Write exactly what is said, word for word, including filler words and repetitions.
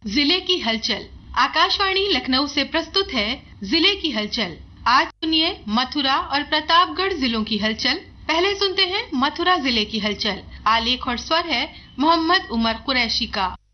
जिले की हलचल। आकाशवाणी लखनऊ से प्रस्तुत है जिले की हलचल। आज सुनिए मथुरा और प्रतापगढ़ जिलों की हलचल। पहले सुनते हैं मथुरा जिले की हलचल। आलेख और स्वर है मोहम्मद उमर कुरैशी का।